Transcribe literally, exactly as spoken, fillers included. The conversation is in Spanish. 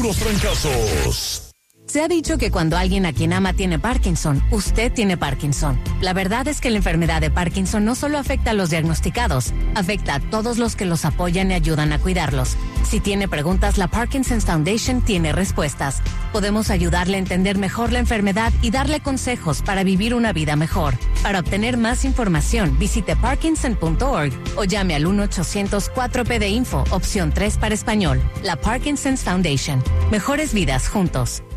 puros trancazos. Se ha dicho que cuando alguien a quien ama tiene Parkinson, usted tiene Parkinson. La verdad es que la enfermedad de Parkinson no solo afecta a los diagnosticados, afecta a todos los que los apoyan y ayudan a cuidarlos. Si tiene preguntas, la Parkinson's Foundation tiene respuestas. Podemos ayudarle a entender mejor la enfermedad y darle consejos para vivir una vida mejor. Para obtener más información, visite parkinson punto org o llame al uno ochocientos cuatro P de Info, opción tres para español. La Parkinson's Foundation. Mejores vidas juntos.